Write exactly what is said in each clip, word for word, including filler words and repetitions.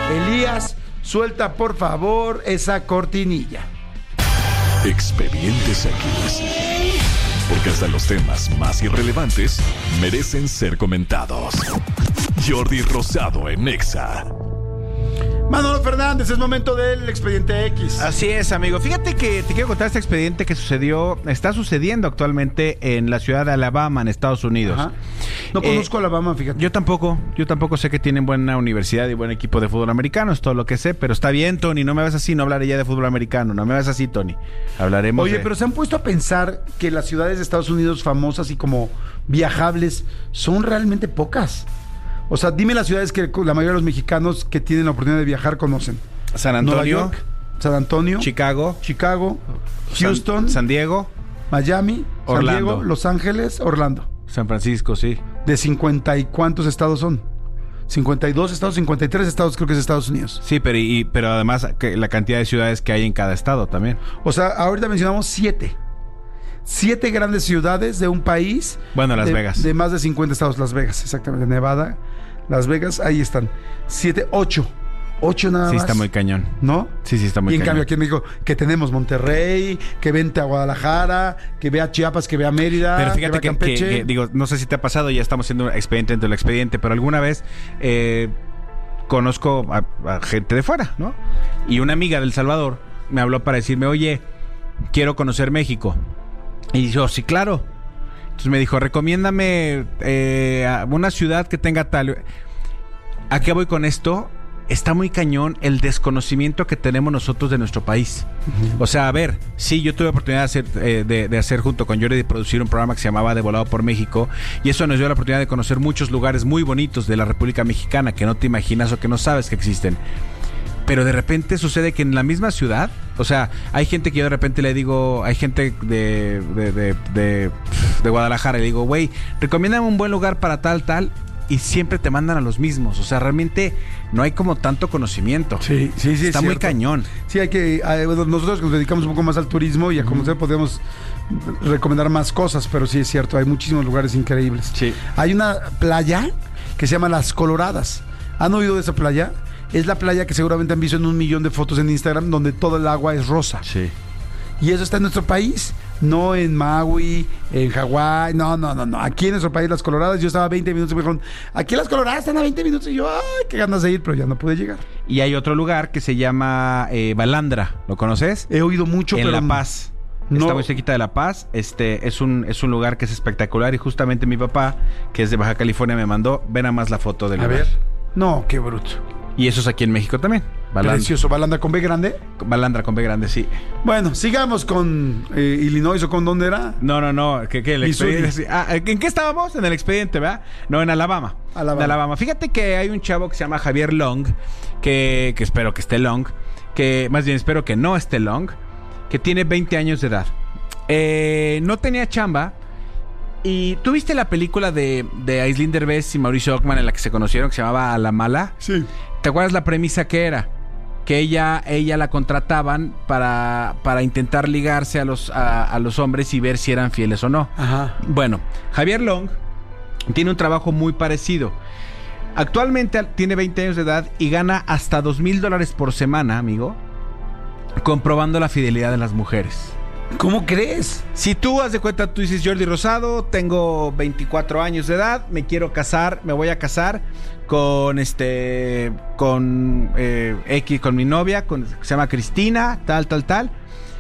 Elías, suelta por favor esa cortinilla. Expedientes X. Porque hasta los temas más irrelevantes merecen ser comentados. Jordi Rosado en Exa. Manolo Fernández, es momento del Expediente X. Así es, amigo. Fíjate que te quiero contar este expediente que sucedió, está sucediendo actualmente en la ciudad de Alabama, en Estados Unidos. Ajá. No Eh, conozco Alabama, fíjate. Yo tampoco, yo tampoco sé que tienen buena universidad y buen equipo de fútbol americano, es todo lo que sé, pero está bien, Tony, no me vas así, no hablaré ya de fútbol americano, no me vas así, Tony. Hablaremos Oye, de... pero se han puesto a pensar que las ciudades de Estados Unidos famosas y como viajables son realmente pocas. O sea, dime las ciudades que la mayoría de los mexicanos que tienen la oportunidad de viajar conocen. San Antonio, Nueva York, San Antonio, Chicago, Chicago, Houston, San, San Diego, Miami, Orlando. San Diego, Los Ángeles, Orlando. San Francisco, sí. ¿De cincuenta y cuántos estados son? cincuenta y dos estados, cincuenta y tres estados creo que es Estados Unidos. Sí, pero, y, pero además que la cantidad de ciudades que hay en cada estado también. O sea, ahorita mencionamos siete. Siete grandes ciudades de un país. Bueno, Las de, Vegas. De más de cincuenta estados. Las Vegas, exactamente. Nevada, Las Vegas, ahí están. Siete, ocho. Ocho nada Sí, más. está muy cañón. ¿No? Sí, sí, está muy Y en cañón. cambio aquí en México, que tenemos Monterrey, que vente a Guadalajara, que vea Chiapas, que vea Mérida, Pero fíjate que, que, vea que- Campeche. que, digo, no sé si te ha pasado, ya estamos haciendo un expediente dentro del expediente, pero alguna vez eh, conozco a, a gente de fuera, ¿no? Y una amiga del Salvador me habló para decirme, oye, quiero conocer México. Y yo, sí, claro. Entonces me dijo, recomiéndame eh, a una ciudad que tenga tal... ¿A qué voy con esto? Está muy cañón el desconocimiento que tenemos nosotros de nuestro país. O sea, a ver, sí, yo tuve la oportunidad de hacer, eh, de, de hacer junto con Jordi, de producir un programa que se llamaba De Volado por México, y eso nos dio la oportunidad de conocer muchos lugares muy bonitos de la República Mexicana que no te imaginas o que no sabes que existen. Pero de repente sucede que en la misma ciudad, o sea, hay gente que yo de repente le digo, hay gente de, de, de, de, de Guadalajara, y le digo, güey, recomiéndame un buen lugar para tal, tal, y siempre te mandan a los mismos. O sea, realmente no hay como tanto conocimiento. Sí, sí, sí. Está es muy cierto. cañón. Sí, hay que. eh, bueno, nosotros que nos dedicamos un poco más al turismo y a conocer, uh-huh. podemos recomendar más cosas, pero sí es cierto, hay muchísimos lugares increíbles. Sí. Hay una playa que se llama Las Coloradas. ¿Han oído de esa playa? Es la playa que seguramente han visto en un millón de fotos en Instagram, donde todo el agua es rosa. Sí. Y eso está en nuestro país, no en Maui, en Hawái, no, no, no, no. Aquí en nuestro país, Las Coloradas, yo estaba a veinte minutos y me dijeron, aquí Las Coloradas están a veinte minutos. Y yo, ay, qué ganas de ir, pero ya no pude llegar. Y hay otro lugar que se llama eh, Balandra, ¿lo conoces? He oído mucho, en pero... La Paz. No. Está muy cerquita de La Paz. Este es un, es un lugar que es espectacular y justamente mi papá, que es de Baja California, me mandó, ven a más la foto del a lugar. ver. No, qué bruto. Y eso es aquí en México también. Balandra. Precioso. ¿Balandra con B grande? Balandra con B grande, sí. Bueno, sigamos con eh, Illinois, ¿o con dónde era? No, no, no. ¿Qué, qué, el expediente? Ah, ¿en qué estábamos? En el expediente, ¿verdad? No, en Alabama. Alabama. En Alabama. Fíjate que hay un chavo que se llama Javier Long, que, que espero que esté Long, que más bien espero que no esté Long, que tiene veinte años de edad. Eh, no tenía chamba. ¿Y tú viste la película de, de Aislinn Derbez y Mauricio Ockman en la que se conocieron, que se llamaba A la Mala? Sí. ¿Te acuerdas la premisa que era? Que ella, ella la contrataban para, para intentar ligarse a los, a, a los hombres y ver si eran fieles o no. Ajá. Bueno, Javier Long tiene un trabajo muy parecido. Actualmente tiene veinte años de edad y gana hasta dos mil dólares por semana, amigo, comprobando la fidelidad de las mujeres. ¿Cómo crees? Si tú haz de cuenta, tú dices, Jordi Rosado, tengo veinticuatro años de edad, me quiero casar, me voy a casar con este, con eh, X, con mi novia, con, se llama Cristina, tal, tal, tal.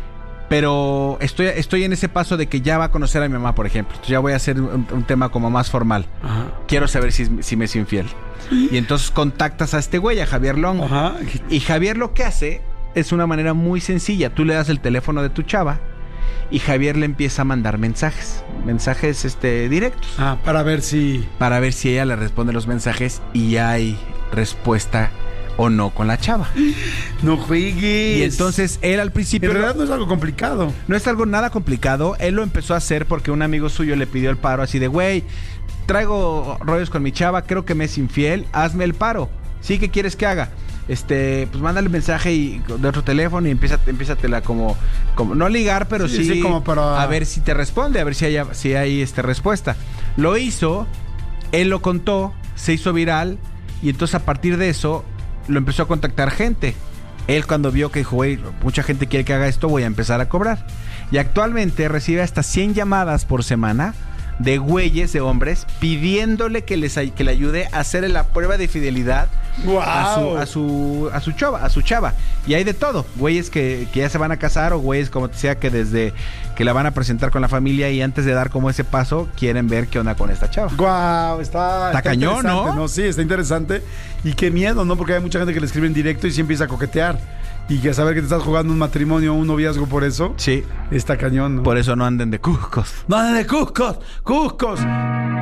Pero estoy, estoy en ese paso de que ya va a conocer a mi mamá, por ejemplo. Entonces ya voy a hacer un, un tema como más formal. Ajá. Quiero saber si, si me es infiel. Y entonces contactas a este güey, a Javier Long. Ajá. Y Javier lo que hace es una manera muy sencilla. Tú le das el teléfono de tu chava y Javier le empieza a mandar mensajes. Mensajes este, directos. Ah, para ver si... Para ver si ella le responde los mensajes y hay respuesta o no con la chava. No juegues. Y entonces él al principio... En realidad no es algo complicado. No es algo nada complicado. Él lo empezó a hacer porque un amigo suyo le pidió el paro así de, güey, traigo rollos con mi chava, creo que me es infiel, hazme el paro. ¿Sí? ¿Qué quieres que haga? Este, pues mándale mensaje y, de otro teléfono y empieza, empiézatela como, como, no ligar, pero sí, sí, sí como para... a ver si te responde, a ver si hay, si hay este, respuesta. Lo hizo, él lo contó, se hizo viral y entonces a partir de eso lo empezó a contactar gente. Él cuando vio que dijo, güey, mucha gente quiere que haga esto, voy a empezar a cobrar. Y actualmente recibe hasta cien llamadas por semana de güeyes, de hombres, pidiéndole que les que le ayude a hacer la prueba de fidelidad ¡Wow! a su a su a su chava, a su chava. Y hay de todo, güeyes que, que ya se van a casar o güeyes como te decía que desde que la van a presentar con la familia y antes de dar como ese paso quieren ver qué onda con esta chava. Guau, está, Está cañón, interesante, ¿no? Sí, está interesante. Y qué miedo, ¿no? Porque hay mucha gente que le escribe en directo y sí empieza a coquetear. Y que saber que te estás jugando un matrimonio o un noviazgo por eso, Sí. está cañón, ¿no? Por eso no anden de cuscos. ¡No, de Cuscos! ¡Cuscos!